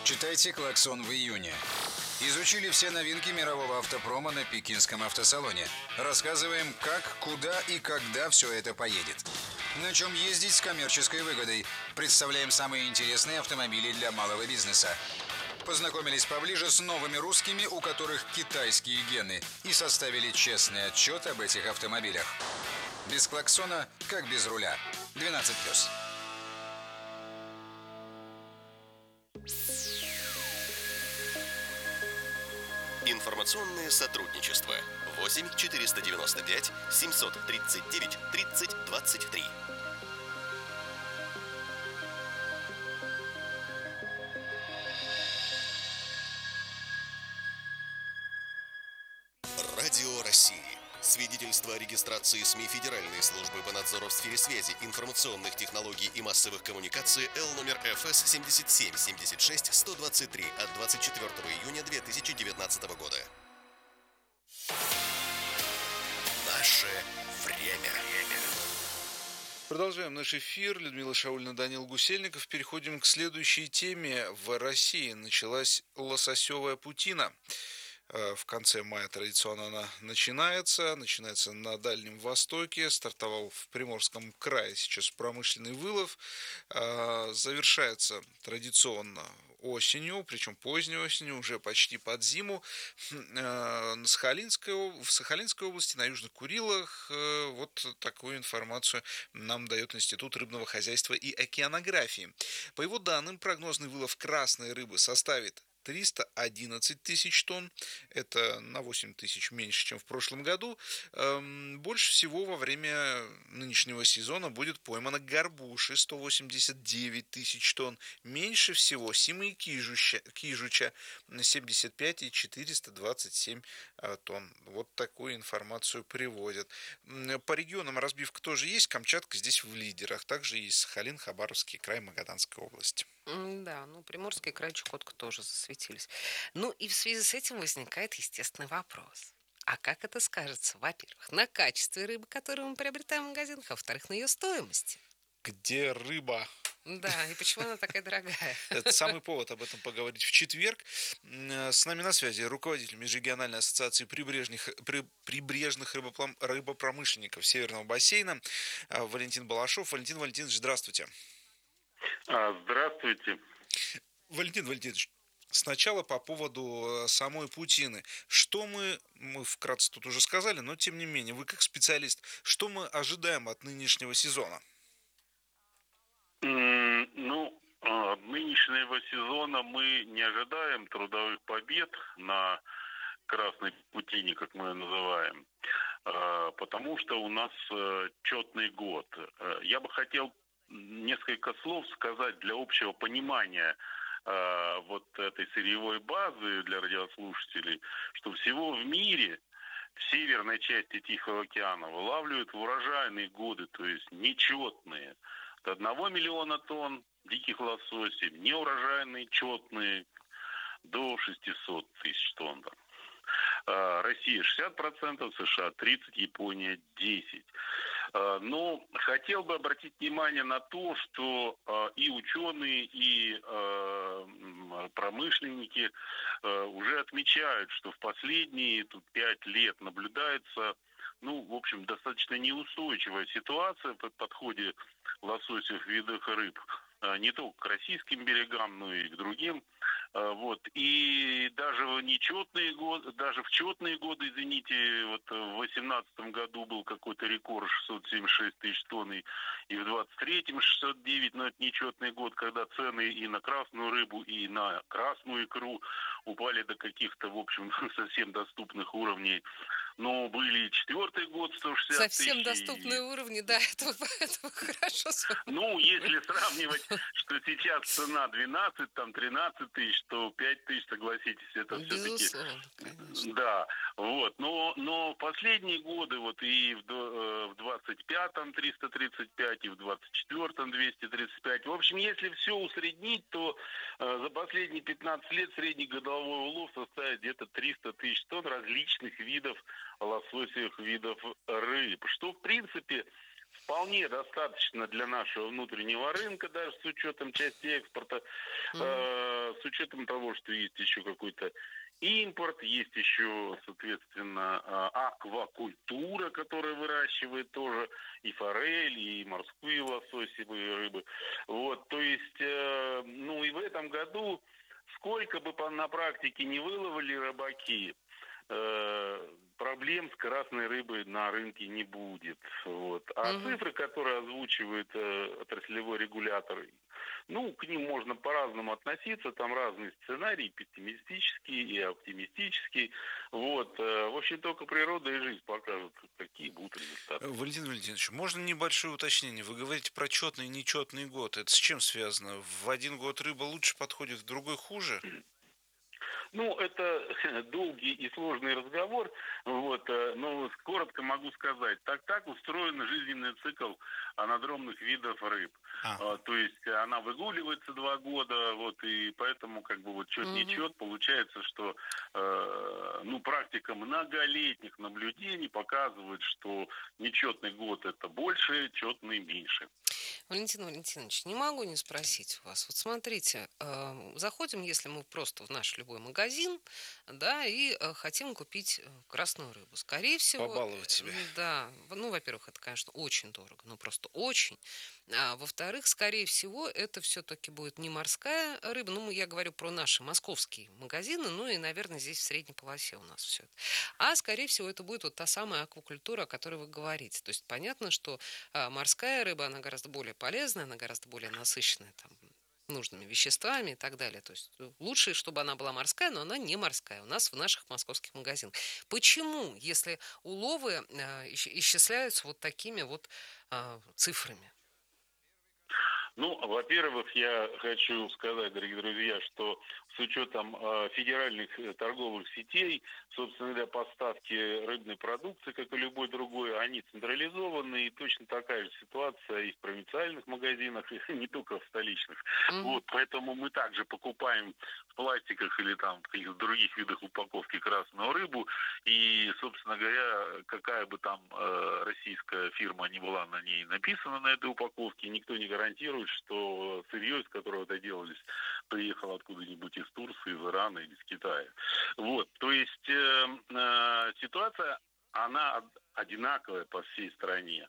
Читайте «Клаксон» в июне. Изучили все новинки мирового автопрома на Пекинском автосалоне. Рассказываем, как, куда и когда все это поедет. На чем ездить с коммерческой выгодой. Представляем самые интересные автомобили для малого бизнеса. Познакомились поближе с новыми русскими, у которых китайские гены, и составили честный отчет об этих автомобилях. Без клаксона, как без руля. 12+. Информационное сотрудничество. 8 495 739 30 23. Радио России. Свидетельство о регистрации СМИ Федеральной службы по надзору в сфере связи, информационных технологий и массовых коммуникаций Л номер ФС 77-76-123 от 24 июня 2019 года. Наше время. Продолжаем наш эфир. Людмила Шаульна, Данил Гусельников. Переходим к следующей теме. В России началась лососевая путина. В конце мая традиционно она начинается на Дальнем Востоке, стартовал в Приморском крае сейчас промышленный вылов, завершается традиционно осенью, причем поздней осенью, уже почти под зиму, в Сахалинской области, на Южных Курилах. Вот такую информацию нам дает Институт рыбного хозяйства и океанографии. По его данным, прогнозный вылов красной рыбы составит 311 тысяч тонн, это на 8 тысяч меньше, чем в прошлом году. Больше всего во время нынешнего сезона будет поймано горбуши, 189 тысяч тонн. Меньше всего симы и кижуча, 75 и 427 тонн. Вот такую информацию приводят. По регионам разбивка тоже есть. Камчатка здесь в лидерах. Также и Сахалин, Хабаровский край, Магаданская область. Да, Приморский край, Чукотка тоже засветились. И в связи с этим возникает естественный вопрос. А как это скажется, во-первых, на качестве рыбы, которую мы приобретаем в магазинах, а во-вторых, на ее стоимости? Где рыба? Да, и почему она такая дорогая? Это самый повод об этом поговорить в четверг. С нами на связи руководитель Межрегиональной ассоциации прибрежных рыбопромышленников Северного бассейна Валентин Балашов. Валентин Валентинович, здравствуйте. Здравствуйте. Валентин Валентинович, сначала по поводу самой путины. Что мы вкратце тут уже сказали, но тем не менее, вы как специалист, что мы ожидаем от нынешнего сезона? От нынешнего сезона мы не ожидаем трудовых побед на красной путине, как мы ее называем, потому что у нас четный год. Я бы хотел несколько слов сказать для общего понимания вот этой сырьевой базы для радиослушателей, что всего в мире в северной части Тихого океана вылавливают в урожайные годы, то есть нечетные, от 1 миллиона тонн диких лососей, неурожайные, четные, до 600 тысяч тонн. Россия 60%, США 30%, Япония 10%. Но хотел бы обратить внимание на то, что и ученые, и промышленники уже отмечают, что в последние 5 лет наблюдается, достаточно неустойчивая ситуация в подходе лососевых видов рыб. Не только к российским берегам, но и к другим. И даже в четные годы, извините, вот в 2018 году был какой-то рекорд 676 тысяч тонн, и в 2023 609, но это нечетный год, когда цены и на красную рыбу, и на красную икру упали до каких-то, в общем, совсем доступных уровней. Но были 4-й год 160 Совсем тысяч. доступные уровни, да, это хорошо. Если сравнивать, что сейчас цена 12, 13 тысяч, то 5 тысяч, согласитесь, это все-таки... Безусловно, конечно. Да, но в последние годы, и в 25-м 335, и в 24-м 235, в общем, если все усреднить, то за последние 15 лет средний годовой улов составит где-то 300 тысяч тонн различных видов лососевых видов рыб, что, в принципе, вполне достаточно для нашего внутреннего рынка, даже с учетом части экспорта, с учетом того, что есть еще какой-то импорт, есть еще, соответственно, аквакультура, которая выращивает тоже и форель, и морские лососевые рыбы. Вот, то есть, ну и в этом году, сколько бы на практике не выловили рыбаки, проблем с красной рыбой на рынке не будет. Вот. А цифры, которые озвучивает отраслевой регулятор, ну, к ним можно по-разному относиться, там разные сценарии, пессимистические и оптимистические. Вот. В общем, только природа и жизнь покажут, какие будут результаты. Валентин Валентинович, можно небольшое уточнение? Вы говорите про четный и нечетный год. Это с чем связано? В один год рыба лучше подходит, в другой хуже? Ну, это долгий и сложный разговор, вот, но коротко могу сказать. Так устроен жизненный цикл анадромных видов рыб. То есть она выгуливается 2 года, вот, и поэтому как бы вот чет-нечет получается, что ну, практика многолетних наблюдений показывает, что нечетный год это больше, четный меньше. Валентин Валентинович, не могу не спросить вас. Вот смотрите, заходим, если мы просто в наш любой магазин, да, и хотим купить красную рыбу. Скорее всего... Побаловать себя. Да, ну, во-первых, это, конечно, очень дорого, ну, просто очень. А во-вторых, скорее всего, это все-таки будет не морская рыба, ну, я говорю про наши московские магазины, ну, и, наверное, здесь в средней полосе у нас все это. А, скорее всего, это будет вот та самая аквакультура, о которой вы говорите. То есть понятно, что морская рыба, она гораздо более полезная, она гораздо более насыщенная там нужными веществами и так далее. То есть лучше, чтобы она была морская, но она не морская у нас в наших московских магазинах. Почему, если уловы исчисляются вот такими вот цифрами? Ну, во-первых, я хочу сказать, дорогие друзья, что с учетом федеральных торговых сетей, собственно говоря, поставки рыбной продукции, как и любой другой, они централизованы, и точно такая же ситуация и в провинциальных магазинах, и не только в столичных. Вот, поэтому мы также покупаем в пластиках или там в каких-то других видах упаковки красную рыбу, и, собственно говоря, какая бы там российская фирма ни была на ней написана на этой упаковке, никто не гарантирует, что сырье, из которого это делались, приехало откуда-нибудь из Турции, из Ирана или из Китая. Вот, то есть ситуация, она одинаковая по всей стране.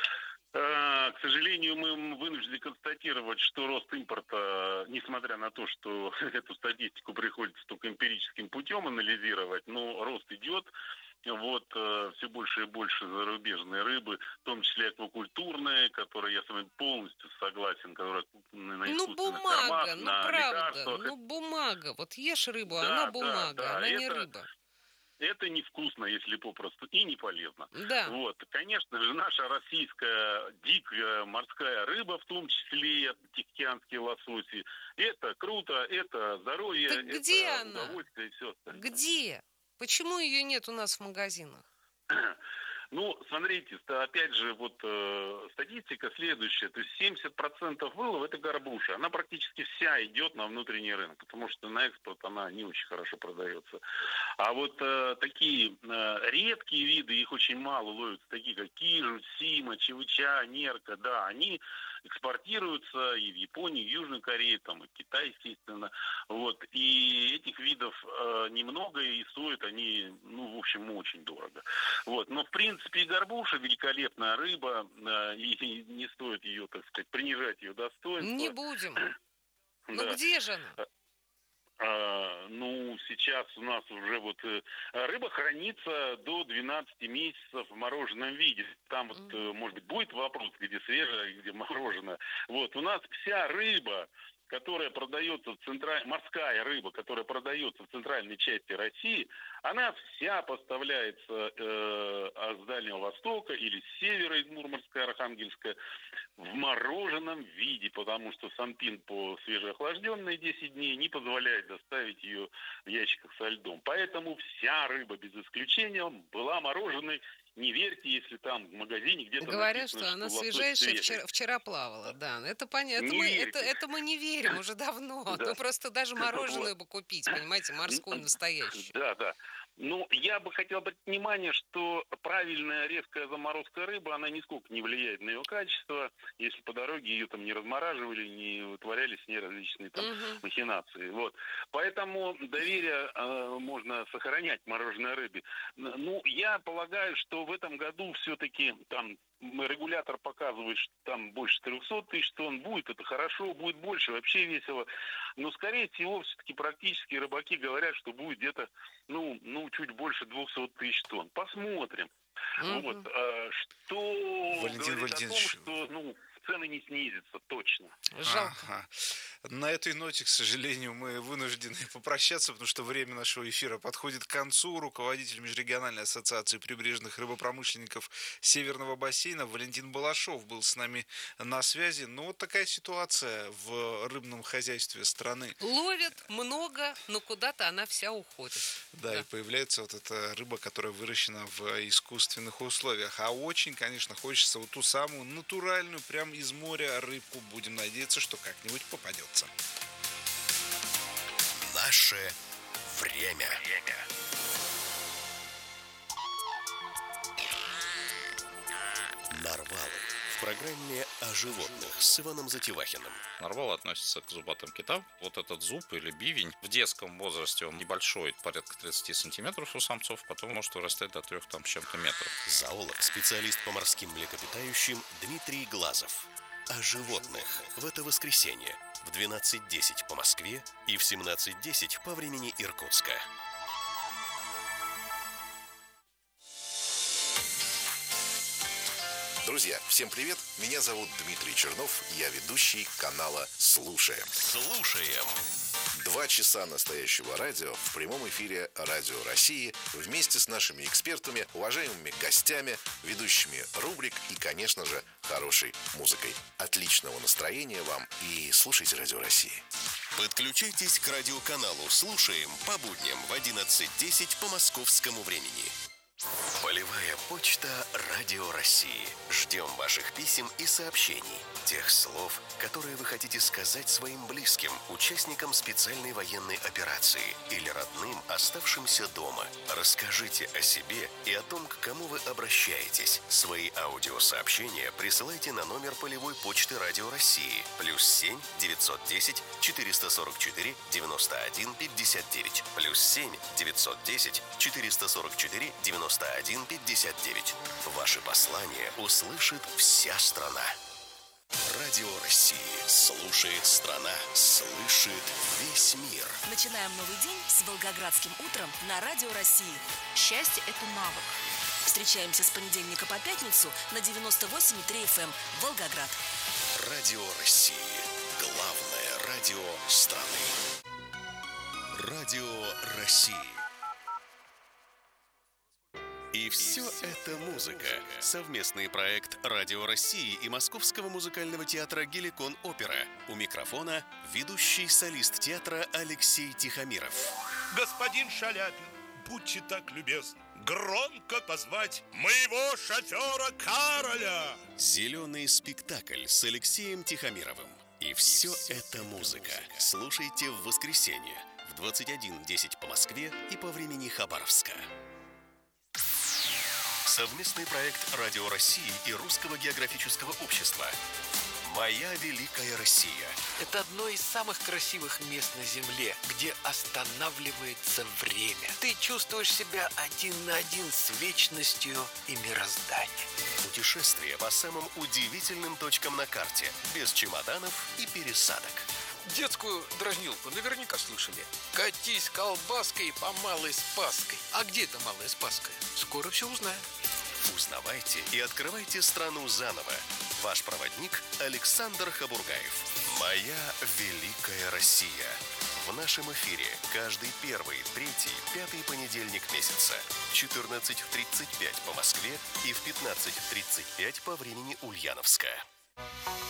К сожалению, мы вынуждены констатировать, что рост импорта, несмотря на то, что эту статистику приходится только эмпирическим путем анализировать, но рост идет. Вот все больше и больше зарубежной рыбы, в том числе аквакультурные, которые я с вами полностью согласен, которые на искусственных кормах, на лекарствах. Ну, бумага. Вот ешь рыбу, да, она бумага, да, она не рыба. Это невкусно, если попросту, и не полезно. Да. Вот, конечно же, наша российская дикая морская рыба, в том числе тихоокеанские лососи, это круто, это здоровье, так это где она? удовольствие и все остальное. Где? Почему ее нет у нас в магазинах? Ну, смотрите, опять же, вот статистика следующая. То есть 70% вылова – это горбуша. Она практически вся идет на внутренний рынок, потому что на экспорт она не очень хорошо продается. А вот такие редкие виды, их очень мало ловятся, такие как кижу, сима, чевыча, нерка, да, они экспортируются и в Японию, и в Южную Корею, там, и в Китай, естественно. Вот. И этих видов немного, и стоят они, ну, в общем, очень дорого. Вот. Но, в принципе, и горбуша великолепная рыба, и не стоит ее, так сказать, принижать ее достоинство. Не будем. Ну, где же она? Ну, сейчас у нас уже вот рыба хранится до 12 месяцев в мороженом виде. Там вот, может быть, будет вопрос, где свежая, где мороженое. Вот, у нас вся рыба, которая продается морская рыба, которая продается в центральной части России, она вся поставляется с Дальнего Востока или с севера, из Мурманска, Архангельска, в мороженом виде, потому что Санпин по свежеохлажденной 10 дней не позволяет доставить ее в ящиках со льдом. Поэтому вся рыба, без исключения, была мороженой. Не верьте, если там в магазине где-то говорят, написано, что она свежайшая, вчера плавала, да. Это понятно. Это мы не верим уже давно. Да. Ну, просто даже мороженое бы купить, понимаете, морскую, настоящую. Да. Ну, я бы хотел обратить внимание, что правильная резкая заморозка рыбы, она нисколько не влияет на ее качество, если по дороге ее там не размораживали, не вытворяли с ней различные там Мгм. махинации. Вот. Поэтому доверие можно сохранять мороженой рыбе. Ну, я полагаю, что в этом году все-таки там регулятор показывает, что там больше 300 тысяч тонн будет, это хорошо, будет больше, вообще весело. Но, скорее всего, все-таки практически рыбаки говорят, что будет где-то ну, чуть больше 200 тысяч тонн. Посмотрим. Вот. Мгм. Что Валентин говорит о том, Валентинович, что, цены не снизятся, точно. Жалко. ага. На этой ноте, к сожалению, мы вынуждены попрощаться, потому что время нашего эфира подходит к концу. Руководитель Межрегиональной ассоциации прибрежных рыбопромышленников Северного бассейна Валентин Балашов был с нами на связи. Но вот такая ситуация в рыбном хозяйстве страны. Ловят много, но куда-то она вся уходит. Да, и появляется вот эта рыба, которая выращена в искусственных условиях. А очень, конечно, хочется вот ту самую натуральную, прям из моря рыбку. Будем надеяться, что как-нибудь попадется. Наше время. Нарвалы. В программе о животных с Иваном Затевахиным. Нарвал относится к зубатым китам. Вот этот зуб или бивень в детском возрасте он небольшой, порядка 30 сантиметров у самцов, потом может вырастать до 3 там с чем-то метров. Зоолог, специалист по морским млекопитающим Дмитрий Глазов. О животных в это воскресенье в 12:10 по Москве и в 17:10 по времени Иркутска. Друзья, всем привет! Меня зовут Дмитрий Чернов, я ведущий канала «Слушаем». Слушаем. 2 часа настоящего радио в прямом эфире Радио России вместе с нашими экспертами, уважаемыми гостями, ведущими рубрик и, конечно же, хорошей музыкой. Отличного настроения вам и слушайте Радио России. Подключайтесь к радиоканалу «Слушаем» по будням в 11:10 по московскому времени. Полевая почта Радио России. Ждем ваших писем и сообщений. Тех слов, которые вы хотите сказать своим близким, участникам специальной военной операции или родным, оставшимся дома. Расскажите о себе и о том, к кому вы обращаетесь. Свои аудиосообщения присылайте на номер полевой почты Радио России +7 910 444 91 59 +7 910 444 91 59. Ваши послания услышит вся страна. Радио России. Слушает страна. Слышит весь мир. Начинаем новый день с волгоградским утром на Радио России. Счастье – это навык. Встречаемся с понедельника по пятницу на 98,3 FM Волгоград. Радио России. Главное радио страны. Радио России. И все это музыка. Совместный проект Радио России и Московского музыкального театра «Геликон Опера». У микрофона ведущий солист театра Алексей Тихомиров. Господин Шаляпин, будьте так любезны, громко позвать моего шофера Кароля. Зеленый спектакль с Алексеем Тихомировым. И все это музыка. Слушайте в воскресенье в 21:10 по Москве и по времени Хабаровска. Совместный проект Радио России и Русского географического общества. «Моя великая Россия». Это одно из самых красивых мест на Земле, где останавливается время. Ты чувствуешь себя один на один с вечностью и мирозданием. Путешествие по самым удивительным точкам на карте, без чемоданов и пересадок. Детскую дразнилку наверняка слышали. Катись колбаской по Малой Спасской. А где это Малая Спасская? Скоро все узнаем. Узнавайте и открывайте страну заново. Ваш проводник Александр Хабургаев. «Моя великая Россия». В нашем эфире каждый первый, третий, пятый понедельник месяца в 14:35 по Москве и в 15:35 по времени Ульяновска.